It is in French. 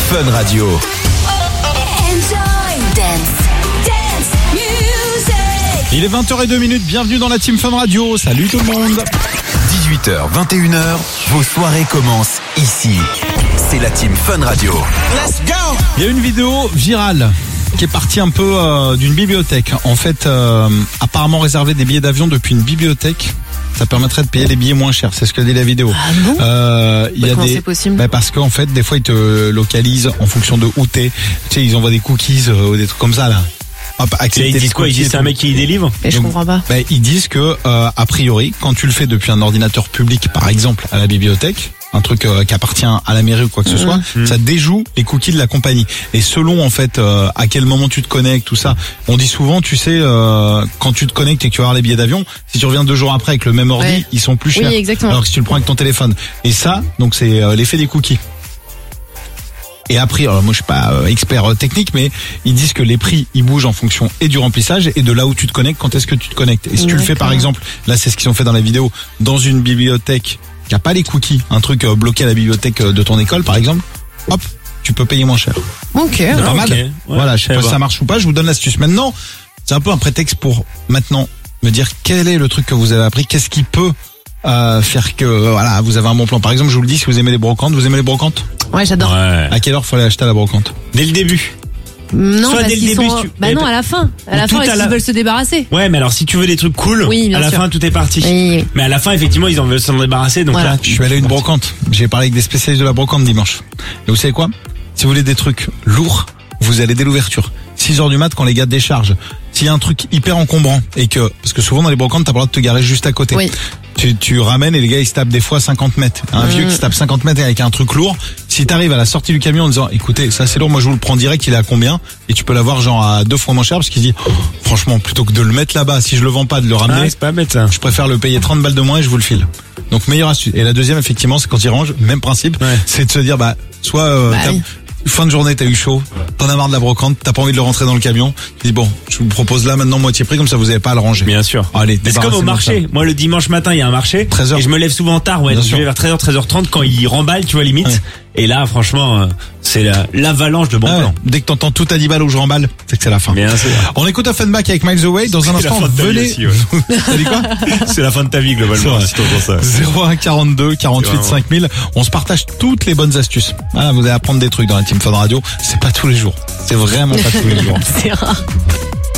Fun Radio. Enjoy dance music. Il est 20h02, bienvenue dans la Team Fun Radio. Salut tout le monde. 18h, 21h, vos soirées commencent ici. C'est la Team Fun Radio. Let's go. Il y a une vidéo virale qui est partie un peu d'une bibliothèque. En fait, apparemment réserver des billets d'avion depuis une bibliothèque, ça permettrait de payer les billets moins chers. C'est ce que dit la vidéo. Ah bon comment c'est possible? Parce qu'en fait, des fois, ils te localisent en fonction de où t'es. Tu sais, ils envoient des cookies ou des trucs comme ça, là. Hop, ils disent quoi? Ils disent c'est un mec qui délivre? Mais je comprends pas. Ils disent que, a priori, quand tu le fais depuis un ordinateur public, par exemple, à la bibliothèque, un truc qui appartient à la mairie ou quoi que ce soit, ça déjoue les cookies de la compagnie. Et selon en fait à quel moment tu te connectes, tout ça, on dit souvent, tu sais, quand tu te connectes et que tu vas avoir les billets d'avion, si tu reviens 2 jours après avec le même ordi, ils sont plus chers. Oui, exactement. Alors que si tu le prends avec ton téléphone. Et ça, donc c'est l'effet des cookies. Et après, alors moi je suis pas expert technique, mais ils disent que les prix ils bougent en fonction et du remplissage et de là où tu te connectes, quand est-ce que tu te connectes. Et si tu le fais par exemple, là c'est ce qu'ils ont fait dans la vidéo, dans une bibliothèque qui a pas les cookies, un truc bloqué à la bibliothèque de ton école par exemple, hop, tu peux payer moins cher. Ok. C'est pas mal. Ouais, voilà, je sais pas si ça marche ou pas, je vous donne l'astuce. Maintenant, c'est un peu un prétexte pour maintenant me dire quel est le truc que vous avez appris, qu'est-ce qui peut faire que voilà, vous avez un bon plan. Par exemple, je vous le dis, si vous aimez les brocantes, vous aimez les brocantes? Ouais, j'adore. Ouais. À quelle heure faut aller acheter à la brocante? Dès le début. Non, Soit parce dès le qu'ils début, sont... tu- Bah non, à la fin. À la Tout fin, à ils la- veulent se débarrasser. Ouais, mais alors si tu veux des trucs cool, Oui, bien à la sûr. fin tout est parti. Oui. Mais à la fin, effectivement, ils en veulent s'en débarrasser. Donc Voilà. là, Je suis allé à une brocante. J'ai parlé avec des spécialistes de la brocante dimanche. Et vous savez quoi? Si vous voulez des trucs lourds, vous allez dès l'ouverture. 6h du mat quand les gars déchargent. S'il y a un truc hyper encombrant et que, parce que souvent dans les brocantes, t'as pas le droit de te garer juste à côté. Oui. Tu ramènes et les gars ils se tapent des fois 50 mètres. Un vieux qui se tape 50 mètres avec un truc lourd. Si t'arrives à la sortie du camion en disant, écoutez, ça c'est lourd, moi je vous le prends direct, il est à combien? Et tu peux l'avoir genre à 2 fois moins cher parce qu'il dit, oh, franchement, plutôt que de le mettre là-bas, si je le vends pas, de le ramener, c'est pas bête ça. je préfère le payer 30 balles de moins et je vous le file. Donc meilleure astuce. Et la deuxième effectivement, c'est quand ils rangent, même principe, c'est de se dire soit oui. fin de journée t'as eu chaud, t'en as marre de la brocante, t'as pas envie de le rentrer dans le camion, tu dis bon, je vous propose là maintenant moitié prix, comme ça vous avez pas à le ranger. Bien sûr. Allez, Mais c'est comme au débarrassez-moi de marché. Moi, le dimanche matin, il y a un marché. 13h. Et je me lève souvent tard, ouais. Bien Donc je sûr. vais vers 13h, 13h30 quand ils remballent, tu vois, limite. Ouais. Et là, franchement, c'est l'avalanche de bons ça. Ah ouais. plans. Dès que t'entends tout à 10 balles où je remballe, c'est que c'est la fin. Bien sûr. On écoute Offenbach avec Miles Away. Dans un C'est la instant, fin de ta vie venez. aussi, ouais. T'as dit quoi? C'est la fin de ta vie, globalement, si t'entends ça. 01 42 48 5000. On se partage toutes les bonnes astuces. Voilà, vous allez apprendre des trucs dans la Team Fun Radio. C'est pas tous les jours. C'est vraiment pas tous les jours. C'est rare.